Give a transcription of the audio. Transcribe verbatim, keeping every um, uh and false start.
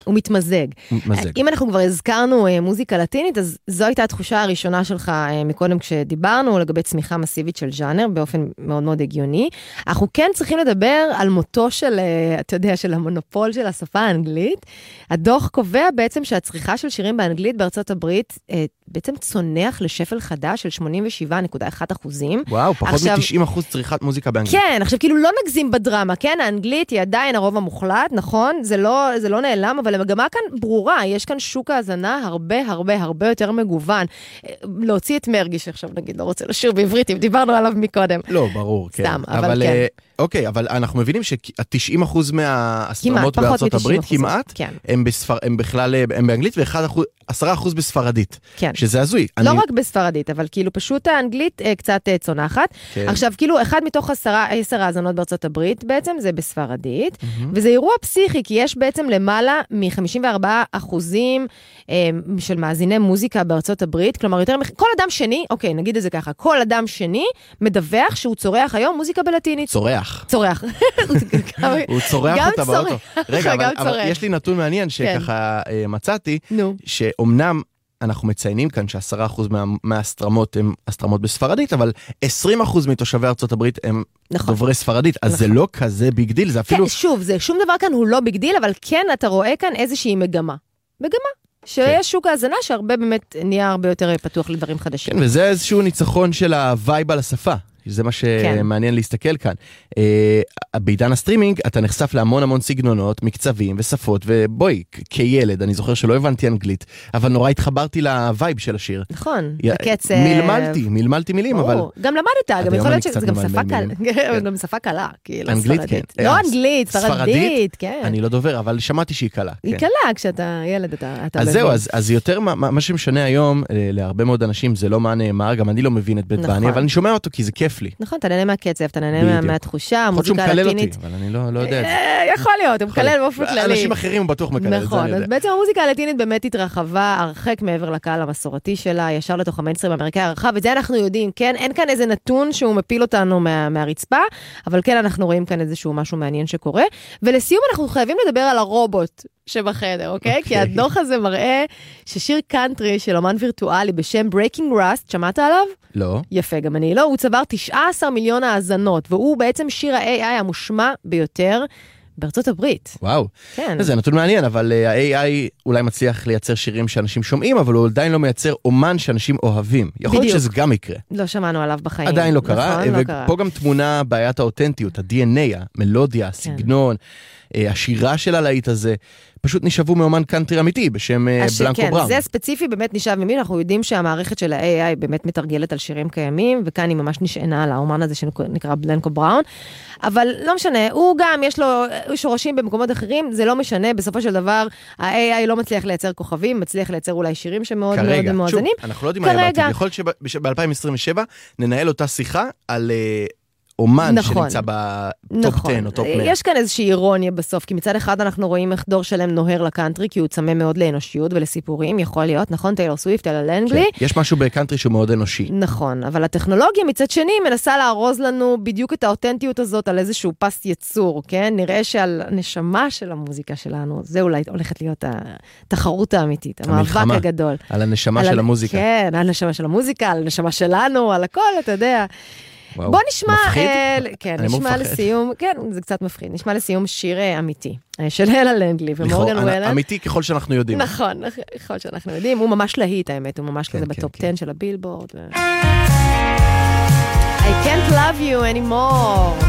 הוא מתמזג. מתמזג. אם אנחנו כבר הזכרנו מוזיקה לטינית, אז זו הייתה התחושה הראשונה שלך מקודם כשדיברנו לגבי צמיחה מסיבית של ז'אנר, באופן מאוד מאוד הגיוני. אנחנו כן צריכים לדבר על מותו של, אתה יודע, של המונופול של השפה האנגלית. הדוח קובע בעצם שהצריכה של שירים באנגלית בארצות הברית בעצם צונח לשפל חדש של שמונים ושבע נקודה אחת אחוזים. וואו, פחות מ-תשעים אחוז צריכת מוזיקה באנגלית. כן, עכשיו כאילו לא נגזים בדרמה, כן, האנגלית היא עדיין הרוב המוחלט, נכון? זה לא, זה לא נעלם, אבל המגמה כאן ברורה, יש כאן שוק ההזנה הרבה הרבה הרבה יותר מגוון. להוציא את מרגי שעכשיו נגיד לא רוצה לשיר בעברית, אם דיברנו עליו מקודם. לא, ברור, כן. סתם, אבל, אבל כן. אוקיי, אבל אנחנו מבינים ש-תשעים אחוז מהאסטרמות בארצות הברית, כמעט, כן. הם, בספר, הם בכלל, הם באנגלית, ו-עשרה אחוז בספרדית. כן. שזה הזוי. לא אני... רק בספרדית, אבל כאילו פשוט האנגלית אה, קצת אה, צונחת. כן. עכשיו, כאילו, אחד מתוך עשרה, עשר האזנות בארצות הברית, בעצם זה בספרדית, mm-hmm. וזה אירוע פסיכי, כי יש בעצם למעלה מ-חמישים וארבעה אחוזים אה, של מאזיני מוזיקה בארצות הברית, כלומר, יותר מח... כל אדם שני, אוקיי, נגיד את זה ככה, כל אדם שני מדווח שהוא צורח היום מוזיקה בלטינית. צורח. צורח. הוא צורח אותה באוטו. רגע, אבל, אבל צורח. יש לי נתון מעניין שככה כן. מצאתי, נו. שאומנם אנחנו מציינים כאן שעשרה אחוז מה, מהאסטרמות הם אסטרמות בספרדית, אבל עשרים אחוז מתושבי ארצות הברית הם נכון. דוברי ספרדית, אז נכון. זה לא כזה ביג דיל, זה אפילו... כן, שוב, זה, שום דבר כאן הוא לא ביג דיל, אבל כן אתה רואה כאן איזושהי מגמה. מגמה. שיש כן. שוק ההזנה שהרבה באמת נהיה הרבה יותר פתוח לדברים חדשים. כן, וזה איזשהו ניצחון של הווייב על השפה. זה מה שמעניין להסתכל כאן. בעידן הסטרימינג, אתה נחשף להמון המון סגנונות, מקצבים ושפות, ובואי, כילד, אני זוכר שלא הבנתי אנגלית, אבל נורא התחברתי לווייב של השיר. נכון, הקצב. מלמלתי, מלמלתי מילים, אבל... גם למדת, גם יכול להיות שזה גם שפה קלה. גם שפה קלה, כאילו, אנגלית, כן. לא אנגלית, ספרדית, כן. אני לא דובר, אבל שמעתי שהיא קלה. היא קלה, כשאתה ילד, אתה... אז זהו, אז יותר, מה שמשנה היום, להרבה מאוד אנשים, זה לא מה נאמר, גם אני לא מבין את בית בני, אבל אני שומע אותו כי זה כיף לי. נכון, אתה נהנה מהקצב, אתה נהנה מהתחושה, המוזיקה הלטינית. אבל אני לא יודע את זה. יכול להיות, הוא מקלל באופן כללי. אנשים אחרים בטוח מקלל את זה. נכון, אז בעצם המוזיקה הלטינית באמת התרחבה, הרחק מעבר לקהל המסורתי שלה, ישר לתוך המיינסטרים האמריקאי הרחב, ואת זה אנחנו יודעים, כן? אין כאן איזה נתון שהוא מפיל אותנו מהרצפה, אבל כן אנחנו רואים כאן איזשהו משהו מעניין שקורה. ולסיום אנחנו חייבים לדבר על הרובוט שבחדר, אוקיי? כי הדוח הזה מראה ששיר קאנטרי של אומן וירטואלי בשם Breaking Rust, שמעת עליו? לא. יפה, גם אני לא. הוא צבר תשעה עשר מיליון האזנות, והוא בעצם שיר ה-איי איי המושמע ביותר בארצות הברית. וואו. כן. זה נתון מעניין, אבל ה-איי איי אולי מצליח לייצר שירים שאנשים שומעים, אבל הוא עדיין לא מייצר אומן שאנשים אוהבים. יכול להיות שזה גם יקרה. לא שמענו עליו בחיים. עדיין לא קרה, ופה גם תמונה בעיית האותנטיות, ה-די אן איי, המלודיה, הסגנון, השירה של הלהיט הזה, פשוט נשאבו מאומן קאנטרי אמיתי בשם בלנקו בראון. זה ספציפי באמת נשאב ממי, אנחנו יודעים שהמערכת של ה-איי איי באמת מתרגלת על שירים קיימים, וכאן היא ממש נשענה על האומן הזה שנקרא בלנקו בראון, אבל לא משנה, הוא גם יש לו שורשים במקומות אחרים, זה לא משנה, בסופו של דבר ה-איי איי לא מצליח לייצר כוכבים, מצליח לייצר אולי שירים שמאוד מאוד מואזנים. שוב, אנחנו לא יודעים מה יהיה בעתיד, יכול להיות שב-אלפיים עשרים ושבע ננהל אותה שיחה על... אומן נכון, שנמצא בטופ נכון. עשר או טופ מאה. יש כאן איזושהי אירוניה בסוף, כי מצד אחד אנחנו רואים איך דור שלם נוהר לקאנטרי, כי הוא צמא מאוד לאנושיות ולסיפורים, יכול להיות, נכון? טיילור סוויפט, אלא לנגלי. כן. יש משהו בקאנטרי שהוא מאוד אנושי. נכון, אבל הטכנולוגיה מצד שני מנסה לארוז לנו בדיוק את האותנטיות הזאת על איזשהו פס יצור, כן? נראה שעל הנשמה של המוזיקה שלנו, זה אולי הולכת להיות התחרות האמיתית, המאבק הגדול. על הנשמה של המוזיקה. כן, על הנשמה של המוזיקה, על הנשמה שלנו, על הכל, אתה יודע. וואו, בוא נשמע, מפחיד? אה, כן, נשמע לסיום, כן, זה קצת מפחיד, נשמע לסיום שיר אמיתי, של הלה לנגלי ומורגן וולן. אמיתי ככל שאנחנו יודעים. נכון, ככל שאנחנו יודעים, הוא ממש להיט האמת, הוא ממש כזה בטופ עשר של הבילבורד. I can't love you anymore.